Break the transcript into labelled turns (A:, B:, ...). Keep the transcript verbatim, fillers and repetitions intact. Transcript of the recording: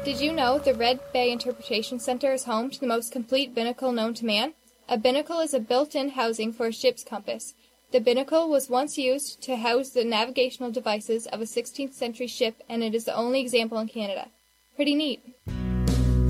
A: Did you know the Red Bay Interpretation Center is home to the most complete binnacle known to man? A binnacle is a built-in housing for a ship's compass. The binnacle was once used to house the navigational devices of a sixteenth century ship, and it is the only example in Canada. Pretty neat.